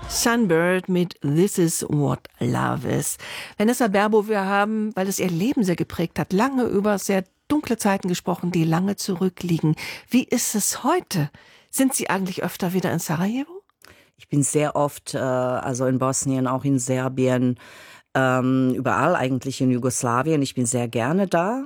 Sunbird mit This is what love is. Vanessa Berbo, wir haben, weil es ihr Leben sehr geprägt hat, lange über sehr dunkle Zeiten gesprochen, die lange zurückliegen. Wie ist es heute? Sind Sie eigentlich öfter wieder in Sarajevo? Ich bin sehr oft, also in Bosnien, auch in Serbien, überall eigentlich in Jugoslawien. Ich bin sehr gerne da.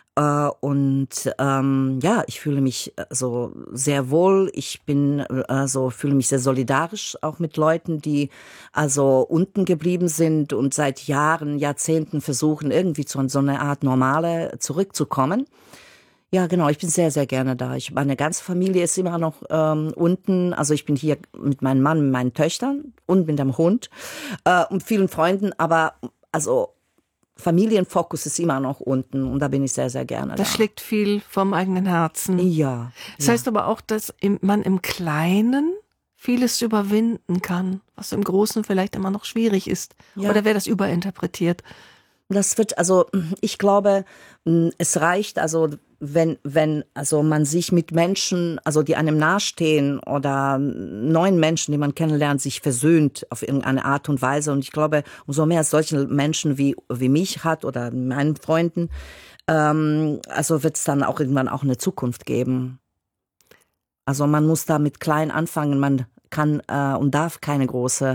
Ja, ich fühle mich so sehr wohl. Ich bin fühle mich sehr solidarisch auch mit Leuten, die also unten geblieben sind und seit Jahren, Jahrzehnten versuchen, irgendwie zu so einer Art Normale zurückzukommen. Ja, genau, ich bin sehr, sehr gerne da. Meine ganze Familie ist immer noch unten. Also ich bin hier mit meinem Mann, mit meinen Töchtern und mit dem Hund und vielen Freunden. Aber also Familienfokus ist immer noch unten und da bin ich sehr, sehr gerne da. Das schlägt viel vom eigenen Herzen. Ja. Das heißt aber auch, dass man im Kleinen vieles überwinden kann, was im Großen vielleicht immer noch schwierig ist. Ja. Oder wäre das überinterpretiert? Das wird, also ich glaube, es reicht, also wenn also man sich mit Menschen, also die einem nahestehen oder neuen Menschen, die man kennenlernt, sich versöhnt auf irgendeine Art und Weise. Und ich glaube, umso mehr es solche Menschen wie mich hat oder meinen Freunden, also wird es dann auch irgendwann auch eine Zukunft geben. Also man muss da mit klein anfangen, man kann und darf keine große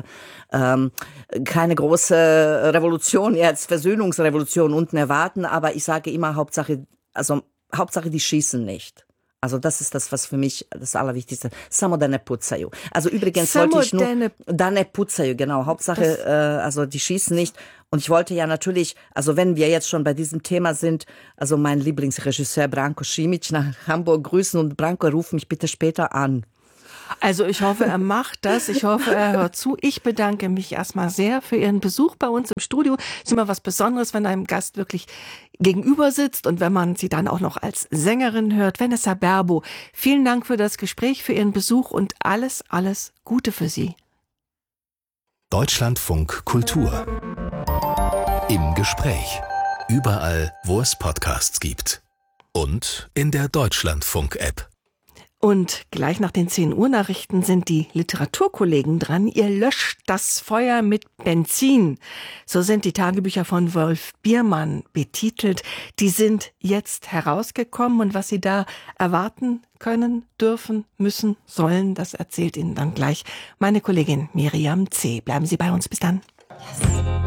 Revolution, jetzt Versöhnungsrevolution unten erwarten, aber ich sage immer Hauptsache, die schießen nicht. Also das ist das, was für mich das Allerwichtigste. Samo da ne pucaju. Also übrigens wollte ich nur da ne pucaju, genau. Hauptsache, also die schießen nicht. Und ich wollte ja natürlich, also wenn wir jetzt schon bei diesem Thema sind, also mein Lieblingsregisseur Branko Simic nach Hamburg grüßen und Branko, ruf mich bitte später an. Also ich hoffe, er macht das. Ich hoffe, er hört zu. Ich bedanke mich erstmal sehr für Ihren Besuch bei uns im Studio. Es ist immer was Besonderes, wenn einem Gast wirklich gegenüber sitzt und wenn man sie dann auch noch als Sängerin hört. Vanessa Berbo, vielen Dank für das Gespräch, für Ihren Besuch und alles, alles Gute für Sie. Deutschlandfunk Kultur. Im Gespräch. Überall, wo es Podcasts gibt. Und in der Deutschlandfunk-App. Und gleich nach den 10 Uhr Nachrichten sind die Literaturkollegen dran. Ihr löscht das Feuer mit Benzin. So sind die Tagebücher von Wolf Biermann betitelt. Die sind jetzt herausgekommen und was Sie da erwarten können, dürfen, müssen, sollen, das erzählt Ihnen dann gleich meine Kollegin Miriam C. Bleiben Sie bei uns. Bis dann. Yes.